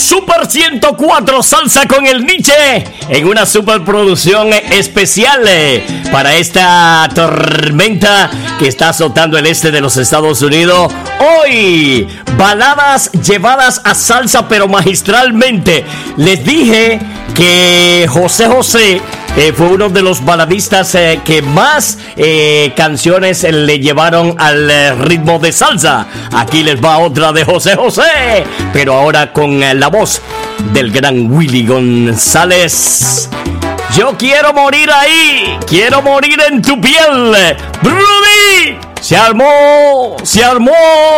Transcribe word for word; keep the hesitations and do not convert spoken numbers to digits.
Super ciento cuatro Salsa con el Nietzsche en una superproducción especial para esta tormenta que está azotando el este de los Estados Unidos. Hoy, baladas llevadas a salsa pero magistralmente. Les dije que José José eh, fue uno de los baladistas eh, que más eh, canciones eh, le llevaron al eh, ritmo de salsa. Aquí les va otra de José José, pero ahora con eh, la voz del gran Willy González. Yo quiero morir ahí, quiero morir en tu piel. Rudy, se armó, se armó.